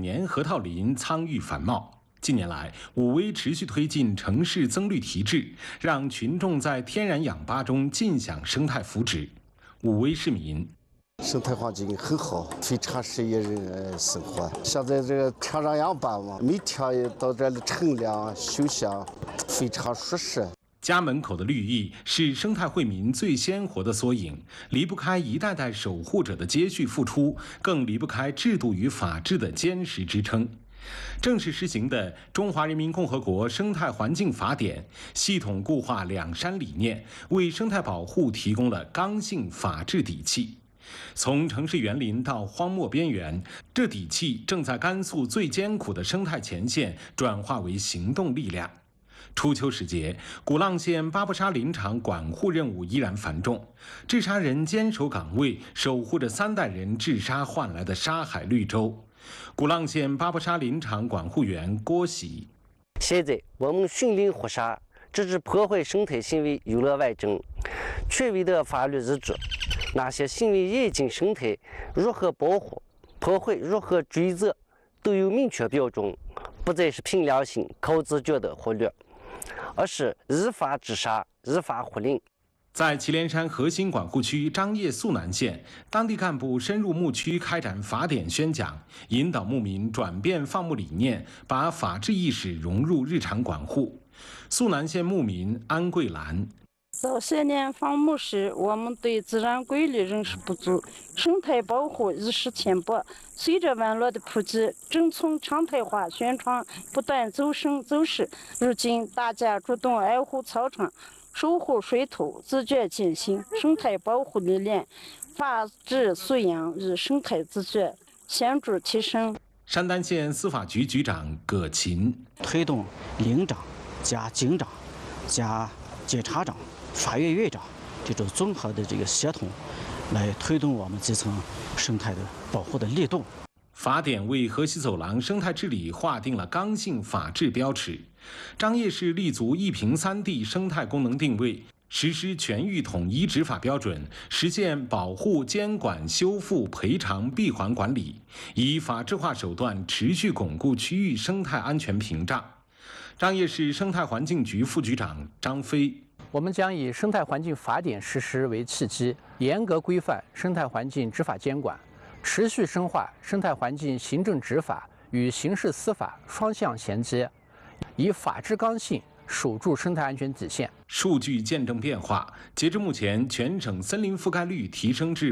年核桃林苍郁繁茂。近年来，武威持续推进城市增绿提质，让群众在天然氧吧中尽享生态福祉。武威市民。 生态环境很好，非常适宜人生活。现在这个天然氧吧嘛，每天也到这里乘凉休闲，非常舒适。 家门口的绿意是生态惠民最鲜活的缩影，离不开一代代守护者的接续付出，更离不开制度与法治的坚实支撑。正式施行的《中华人民共和国生态环境法典》系统固化两山理念，为生态保护提供了刚性法治底气。从城市园林到荒漠边缘，这底气正在甘肃最艰苦的生态前线转化为行动力量。初秋时节，鼓浪县巴布沙林场管护任务依然繁重，治沙人坚守岗位，守护着3代人治沙换来的沙海绿洲。鼓浪县巴布沙林场管护员郭喜： 现在我们训练活沙，制止破坏生态行为有了外证，权威的法律日志，那些行为严禁生态如何保护、破坏如何追责，都有明确标准，不再是凭良心靠自觉的忽略，而是依法治沙、依法护林。 在祁连山核心管护区张掖肃南县，当地干部深入牧区开展法典宣讲，引导牧民转变放牧理念，把法治意识融入日常管护。肃南县牧民安桂兰： 早些年放牧时，我们对自然规律认识不足，生态保护意识浅薄。随着网络的普及，正从常态化宣传不断走深走实。如今，大家主动爱护草场，守护水土，自觉践行生态保护理念，法治素养与生态自觉显著提升。 山丹县司法局局长葛琴： 推动领长加警长加检察长、法院院长这种综合的这个协同，来推动我们基层生态的保护的力度。 法典为河西走廊生态治理划定了刚性法治标尺。张掖市立足一坪3地生态功能定位，实施全域统一执法标准，实现保护、监管、修复、赔偿闭环管理，以法治化手段持续巩固区域生态安全屏障。张掖市生态环境局副局长张飞： 我们将以生态环境法典实施为契机，严格规范生态环境执法监管，持续深化生态环境行政执法与刑事司法双向衔接，以法治刚性守住生态安全底线。 数据见证变化，截至目前，全省森林覆盖率提升至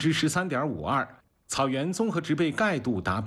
13.52%，草原综合植被盖度达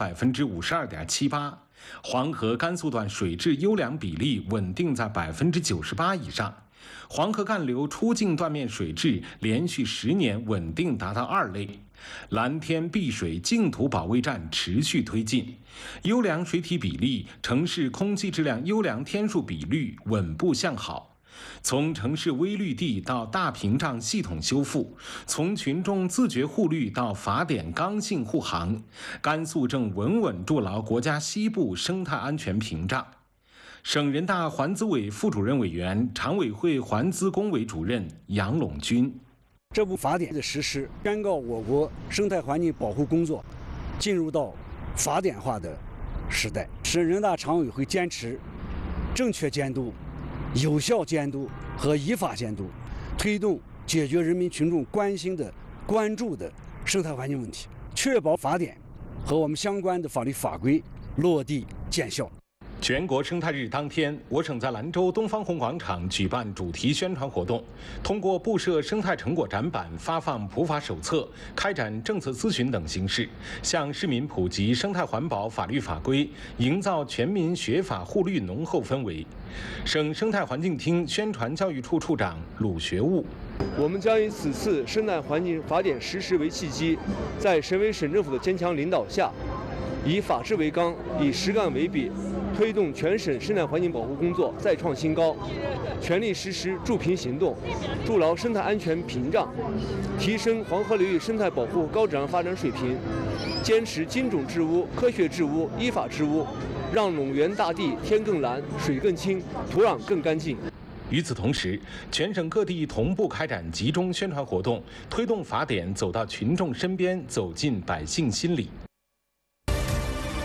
52.78%，黄河甘肃段水质优良比例稳定在98%以上。黄河干流出境断面水质连续10年稳定达到2类，蓝天碧水净土保卫战持续推进，优良水体比例、城市空气质量优良天数比率稳步向好。从城市微绿地到大屏障系统修复，从群众自觉护绿到法典刚性护航，甘肃正稳稳筑牢国家西部生态安全屏障。省人大环资委副主任委员、常委会环资工委主任杨陇军： 这部法典的实施，宣告我国生态环境保护工作进入到法典化的时代。省人大常委会坚持正确监督、有效监督和依法监督，推动解决人民群众关心的、关注的生态环境问题，确保法典和我们相关的法律法规落地见效。 全国生态日当天，我省在兰州东方红广场举办主题宣传活动，通过布设生态成果展板、发放普法手册、开展政策咨询等形式，向市民普及生态环保法律法规，营造全民学法护绿浓厚氛围。省生态环境厅宣传教育处处长鲁学务： 我们将以此次生态环境法典实施为契机，在省委省政府的坚强领导下，以法治为纲，以实干为笔，推动全省生态环境保护工作再创新高，全力实施筑屏行动，筑牢生态安全屏障，提升黄河流域生态保护高质量发展水平，坚持精准治污、科学治污、依法治污，让陇源大地天更蓝、水更清、土壤更干净。 与此同时，全省各地同步开展集中宣传活动，推动法典走到群众身边，走进百姓心里。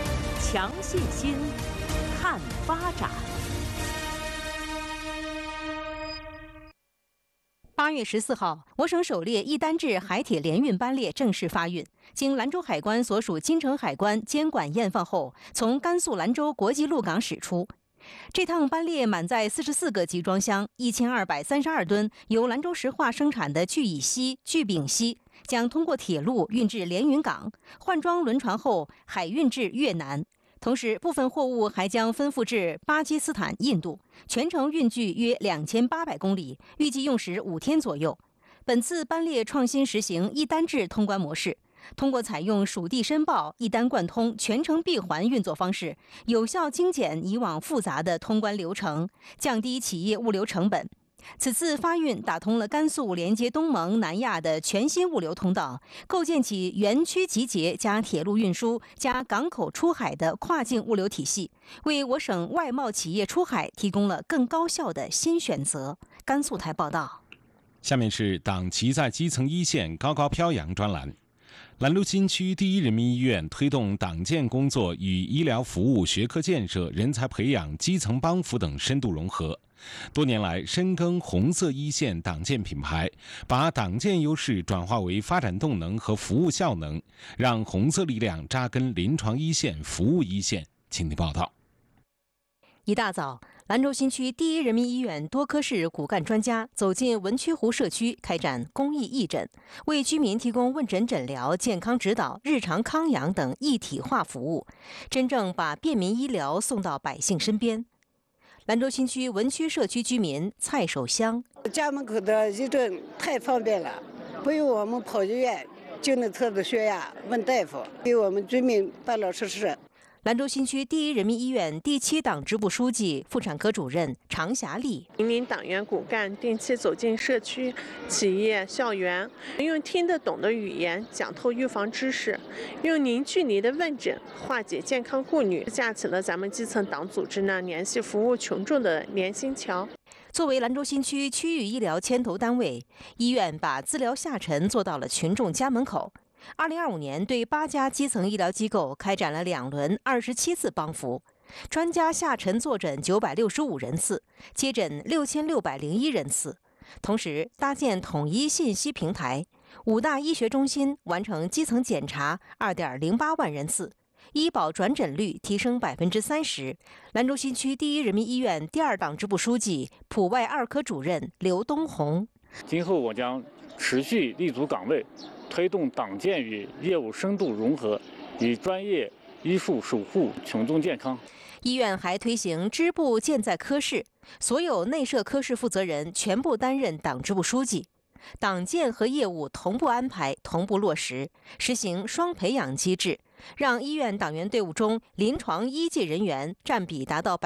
强信心，看发展。8月14号，我省首列一单制海铁联运班列正式发运，经兰州海关所属金城海关监管验放后，从甘肃兰州国际陆港驶出。这趟班列满载44个集装箱，1232吨由兰州石化生产的聚乙烯、聚丙烯，将通过铁路运至连云港，换装轮船后海运至越南。同时，部分货物还将分赴至巴基斯坦、印度，全程运距约2800公里，预计用时5天左右。本次班列创新实行一单制通关模式，通过采用属地申报、一单贯通、全程闭环运作方式，有效精简以往复杂的通关流程，降低企业物流成本。此次发运打通了甘肃连接东盟、南亚的全新物流通道，构建起园区集结加铁路运输加港口出海的跨境物流体系，为我省外贸企业出海提供了更高效的新选择。甘肃台报道。 下面是党旗在基层一线高高飘扬专栏。兰州新区第一人民医院推动党建工作与医疗服务、学科建设、人才培养、基层帮扶等深度融合。多年来，深耕红色一线党建品牌，把党建优势转化为发展动能和服务效能，让红色力量扎根临床一线、服务一线。请听报道。 一大早，兰州新区第一人民医院多科室骨干专家走进文曲湖社区，开展公益义诊，为居民提供问诊诊疗、健康指导、日常康养等一体化服务，真正把便民医疗送到百姓身边。兰州新区文曲社区居民蔡守香： 家门口的义诊太方便了，不用我们跑医院就能测着血压、问大夫，给我们居民办老实事。 兰州新区第一人民医院第7党支部书记、妇产科主任常霞丽： 引领党员骨干定期走进社区、企业、校园，用听得懂的语言讲透预防知识，用零距离的问诊化解健康顾虑，架起了咱们基层党组织呢联系服务群众的连心桥。作为兰州新区区域医疗牵头单位，医院把资疗下沉做到了群众家门口。2025年，对8家基层医疗机构开展了2轮27次帮扶，专家下沉坐诊965人次，接诊6601人次。同时，搭建统一信息平台，5大医学中心完成基层检查2.08万人次，医保转诊率提升30%。兰州新区第一人民医院第2党支部书记、普外2科主任刘东红： 今后我将持续立足岗位，推动党建与业务深度融合，以专业医术守护群众健康。 医院还推行支部建在科室，所有内设科室负责人全部担任党支部书记，党建和业务同步安排、同步落实，实行双培养机制，让医院党员队伍中临床医技人员占比达到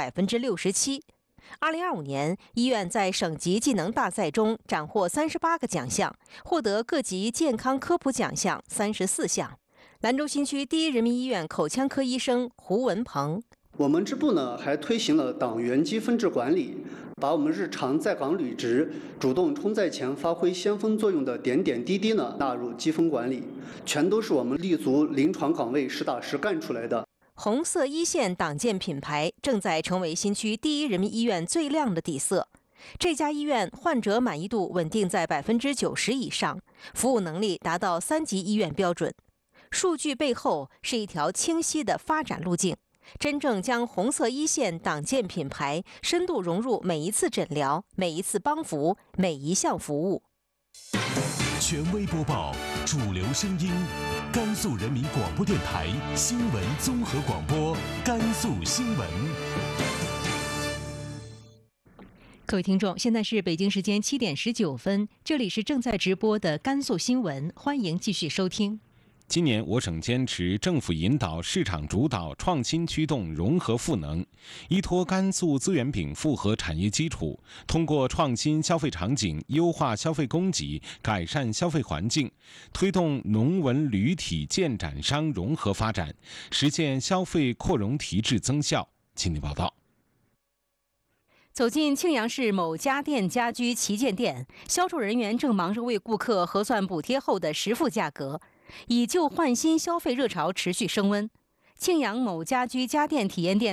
67%。2025年，医院在省级技能大赛中斩获38个奖项，获得各级健康科普奖项34项。兰州新区第一人民医院口腔科医生胡文鹏： 我们支部呢还推行了党员积分制管理，把我们日常在岗履职、主动冲在前发挥先锋作用的点点滴滴呢纳入积分管理，全都是我们立足临床岗位实打实干出来的。 红色一线党建品牌正在成为新区第一人民医院最亮的底色。这家医院患者满意度稳定在90%以上，服务能力达到3级医院标准。数据背后是一条清晰的发展路径，真正将红色一线党建品牌深度融入每一次诊疗、每一次帮扶、每一项服务。 权威播报，主流声音，甘肃人民广播电台新闻综合广播，甘肃新闻。 各位听众，现在是北京时间7点19分，这里是正在直播的甘肃新闻，欢迎继续收听。 今年我省坚持政府引导、市场主导、创新驱动、融合赋能，依托甘肃资源禀赋和产业基础，通过创新消费场景、优化消费供给、改善消费环境，推动农文旅体建展商融合发展，实现消费扩容提质增效。请听报道。 走进庆阳市某家电家居旗舰店，销售人员正忙着为顾客核算补贴后的实付价格。以旧换新消费热潮持续升温， 庆阳某家居家电体验店